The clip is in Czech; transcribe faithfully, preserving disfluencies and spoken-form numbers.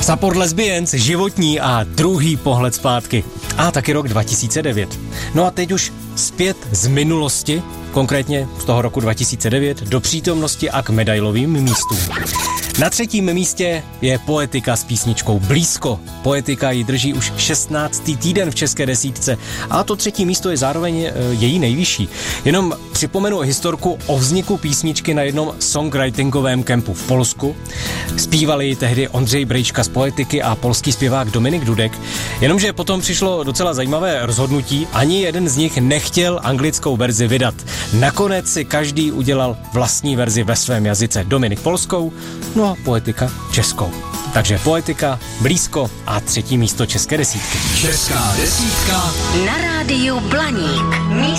Support Lesbians, životní a druhý pohled zpátky. A taky rok dva tisíce devět. No a teď už zpět z minulosti, konkrétně z toho roku dva tisíce devět, do přítomnosti a k medailovým místům. Na třetím místě je Poetika s písničkou Blízko. Poetika ji drží už šestnáctý týden v české desítce a to třetí místo je zároveň e, její nejvyšší. Jenom připomenu historku o vzniku písničky na jednom songwritingovém kempu v Polsku. Zpívali ji tehdy Ondřej Brejčka z Poetiky a polský zpěvák Dominik Dudek. Jenomže potom přišlo docela zajímavé rozhodnutí, ani jeden z nich nechtěl anglickou verzi vydat. Nakonec si každý udělal vlastní verzi ve svém jazyce. Dominik polskou, no a Poetika českou. Takže Poetika, Blízko a třetí místo české desítky. Česká desítka na rádiu Blaník. Místo